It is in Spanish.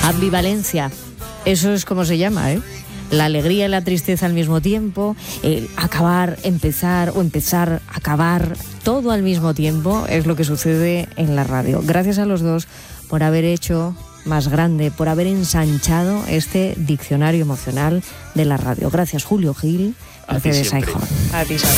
Ambivalencia, eso es como se llama, ¿eh? La alegría y la tristeza al mismo tiempo, acabar, empezar o empezar, acabar, todo al mismo tiempo es lo que sucede en la radio. Gracias a los dos por haber hecho más grande, por haber ensanchado este diccionario emocional de la radio. Gracias, Julio Gil. Mercedes Aijón. A ti, Sara.